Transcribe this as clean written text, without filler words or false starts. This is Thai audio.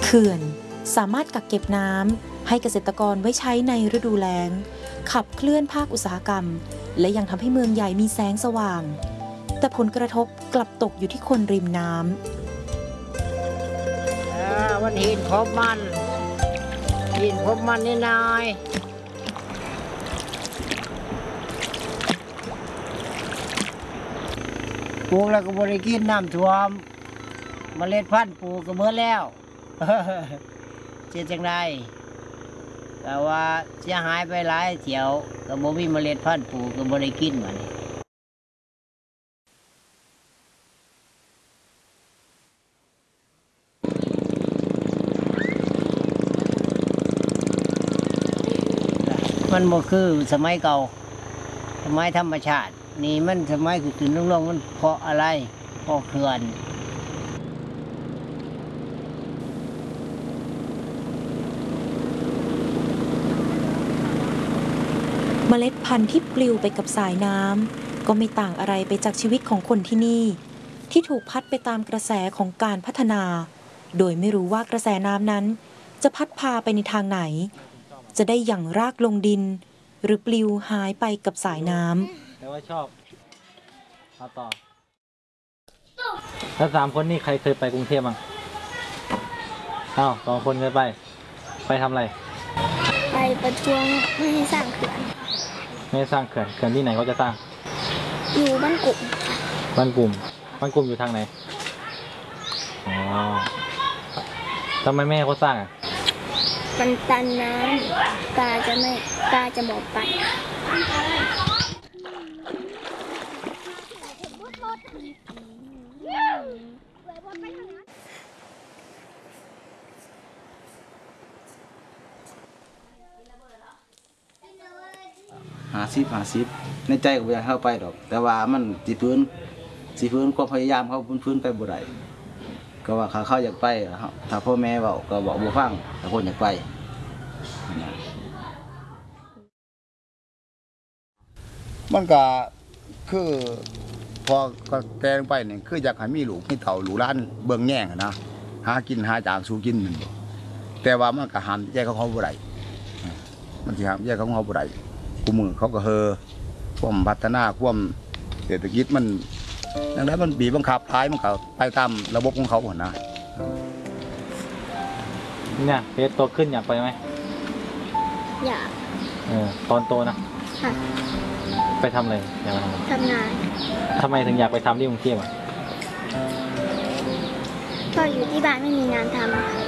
เขื่อนสามารถกักเก็บน้ำให้เกษตรกรไว้ใช้ในฤดูแล้งขับเคลื่อนภาคอุตสาหกรรมและยังทำให้เมืองใหญ่มีแสงสว่างแต่ผลกระทบกลับตกอยู่ที่คนริมน้ำวันหินพบมันนี่นายปลูกแล้วก็บริกินน้ำท่วมเมล็ดพันธุ์ปลูกก็เมื่อแล้วเจ๊จังไดแต่ว่าเสียหายไปหลายเที่ยวก็บ่มีเมล็ดพันธุ์ปลูกก็บ่ได้กินมันมันบ่คือสมัยเก่าสมัยธรรมชาตินี่มันสมัยขึ้นลงมันเพราะอะไรเพราะเขื่อนเมล็ดพันธุ์ที่ปลิวไปกับสายน้ำก็ไม่ต่างอะไรไปจากชีวิตของคนที่นี่ที่ถูกพัดไปตามกระแสของการพัฒนาโดยไม่รู้ว่ากระแสน้ำนั้นจะพัดพาไปในทางไหนจะได้หยั่งรากลงดินหรือปลิวหายไปกับสายน้ำแต่ว่าชอบเอาต่อแล้ว3 คนนี่ใครเคยไปกรุงเทพบ้างอ้าว2 คนเคยไปทำอะไรไปประท้วงไม่ให้สร้างเขื่อนไม่ให้สร้างเขื่อนที่ไหนเขาจะสร้างอยู่บ้านกลุ่มอยู่ทางไหนอ๋อทำไมแม่เขาสร้างอ่ะมันตันน้ำตาจะหมดไป 50ในใจก็บ่อยากเข้าไปดอกแต่ว่ามันสิฟื้นความพยายามเขาฟื้นไปบ่ได้ก็ว่าเขาอยากไปถ้าพ่อแม่เว้าก็บอกบ่ฟังถ้าคนอยากไปมันก็คือพอก็แกลงไปนี่คืออยากให้มีลูกมีเต่าลูกหลานเบิ่งแย่งนะหากินหาจางสู่กินนั่นแต่ว่ามันก็ห้ามแยกของเขาบ่ได้มันสิห้ามแยกของเขาบ่ได้กูมือเขาก็ความพัฒนาความเศรษฐกิจมันดังนั้นมันบีบบังคับท้ายมันก็ไปตามระบบของเขาหมดนะเนี่ยเพชรโตขึ้นอยากไปไหมอยากตอนโตนะค่ะไปทำอะไรอยากไปทำงานทำไมถึงอยากไปทำที่กรุงเทพอ่ะก็อยู่ที่บ้านไม่มีงานทำ